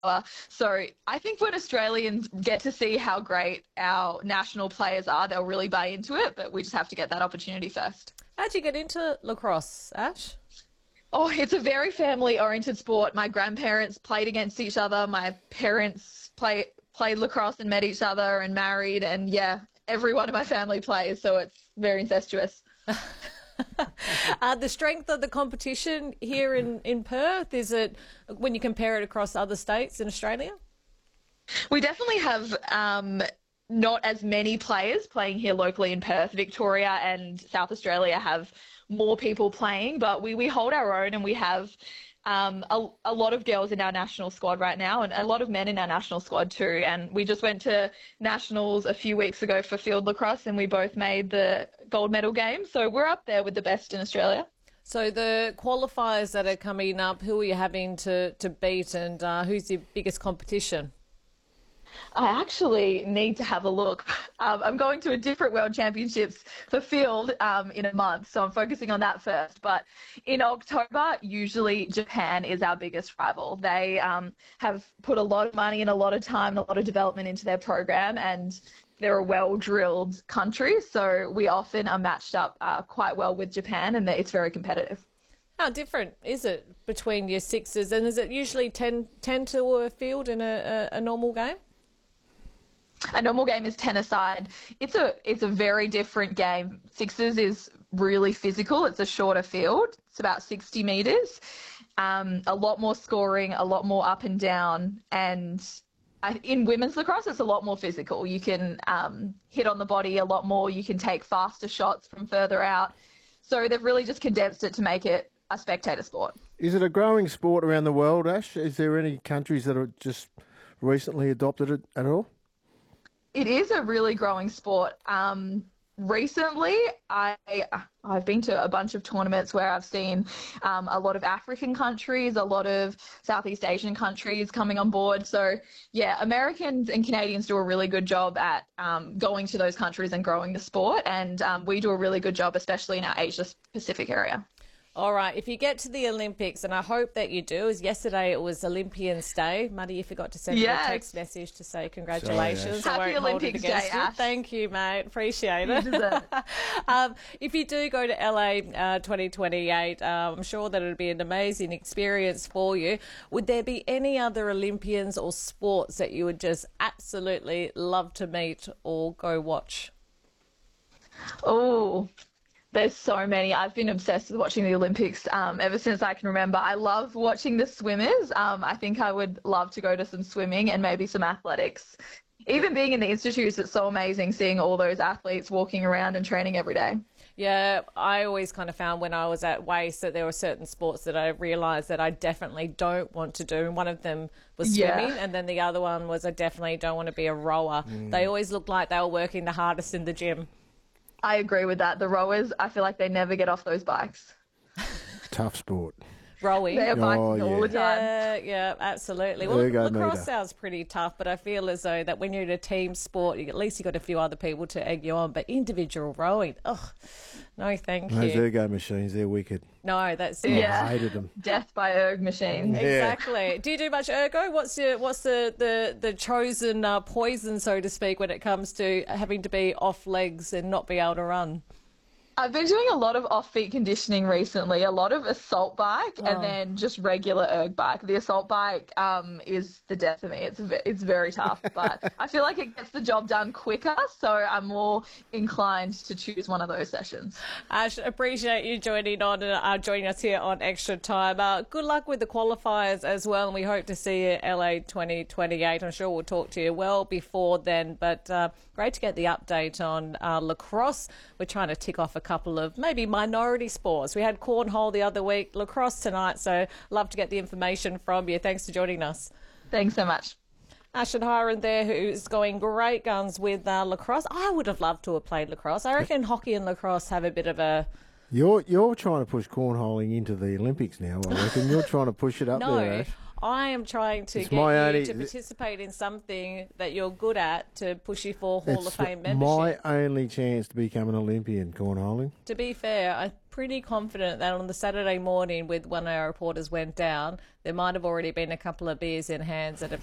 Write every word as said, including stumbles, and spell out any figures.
So I think when Australians get to see how great our national players are, they'll really buy into it, but we just have to get that opportunity first. How'd you get into lacrosse, Ash? Oh, it's a very family-oriented sport. My grandparents played against each other. My parents play, played lacrosse and met each other and married. And yeah, every one of my family plays, so it's very incestuous. uh, the strength of the competition here in, in Perth, is it when you compare it across other states in Australia? We definitely have um, not as many players playing here locally in Perth. Victoria and South Australia have more people playing, but we, we hold our own, and we have um, a, a lot of girls in our national squad right now, and a lot of men in our national squad too. And we just went to nationals a few weeks ago for field lacrosse, and we both made the gold medal game. So we're up there with the best in Australia. So the qualifiers that are coming up, who are you having to, to beat, and uh, who's your biggest competition? I actually need to have a look. Um, I'm going to a different World Championships for field um, in a month, so I'm focusing on that first. But in October, usually Japan is our biggest rival. They um, have put a lot of money and a lot of time and a lot of development into their program, and they're a well-drilled country, so we often are matched up uh, quite well with Japan, and it's very competitive. How different is it between your sixes, and is it usually ten, ten to a field in a, a, a normal game? A normal game is ten aside. It's a it's a very different game. Sixes is really physical. It's a shorter field. It's about sixty metres. Um, a lot more scoring, a lot more up and down. And I, in women's lacrosse, it's a lot more physical. You can um, hit on the body a lot more. You can take faster shots from further out. So they've really just condensed it to make it a spectator sport. Is it a growing sport around the world, Ash? Is there any countries that have just recently adopted it at all? It is a really growing sport. Um, recently, I, I've been to a bunch of tournaments where I've seen um, a lot of African countries, a lot of Southeast Asian countries coming on board. So, yeah, Americans and Canadians do a really good job at um, going to those countries and growing the sport. And um, we do a really good job, especially in our Asia Pacific area. All right, if you get to the Olympics, and I hope that you do, as yesterday it was Olympians Day. Muddy, you forgot to send yes. me a text message to say congratulations. Sorry, Happy I won't Olympics hold it against Day, you. Ash. Thank you, mate. Appreciate it. You deserve it. um, if you do go to L A uh, twenty twenty-eight, uh, I'm sure that it'll be an amazing experience for you. Would there be any other Olympians or sports that you would just absolutely love to meet or go watch? Oh, there's so many. I've been obsessed with watching the Olympics um, ever since I can remember. I love watching the swimmers. Um, I think I would love to go to some swimming and maybe some athletics. Even being in the institutes, it's so amazing seeing all those athletes walking around and training every day. Yeah, I always kind of found when I was at Waste that there were certain sports that I realised that I definitely don't want to do. And one of them was swimming, yeah. and then the other one was I definitely don't want to be a rower. Mm. They always looked like they were working the hardest in the gym. I agree with that. The rowers, I feel like they never get off those bikes. Tough sport. Rowing. They're biking oh, yeah. all the time. Yeah, yeah, absolutely. Well, go, lacrosse Nita. sounds pretty tough, but I feel as though that when you're in a team sport, you, at least you got a few other people to egg you on. But individual rowing, oh, no, thank Those you. ergo machines, they're wicked. No, that's it. Yeah, I hated them. Death by erg machine. Yeah. Exactly. Do you do much ergo? What's your what's the the the chosen uh, poison, so to speak, when it comes to having to be off legs and not be able to run? I've been doing a lot of off-feet conditioning recently, a lot of assault bike oh. and then just regular erg bike. The assault bike um, is the death of me. It's it's very tough, but I feel like it gets the job done quicker, so I'm more inclined to choose one of those sessions. Ash, appreciate you joining on and uh, joining us here on Extra Time. Uh, good luck with the qualifiers as well, and we hope to see you at L A twenty twenty-eight. I'm sure we'll talk to you well before then, but uh, great to get the update on uh, lacrosse. We're trying to tick off a couple of maybe minority sports. We had cornhole the other week, lacrosse tonight, so love to get the information from you. Thanks for joining us. Thanks so much. Ashlyn Hiren there, who's going great guns with uh, lacrosse. I would have loved to have played lacrosse. I reckon hockey and lacrosse have a bit of a... You're you're trying to push cornholing into the Olympics now, I reckon. You're trying to push it up no, there, Ash. I am trying to It's get you only- to participate in something that you're good at to push you for Hall It's of Fame membership. my only chance to become an Olympian, cornholing. To be fair, I pretty confident that on the Saturday morning, with when our reporters went down, there might have already been a couple of beers in hands at a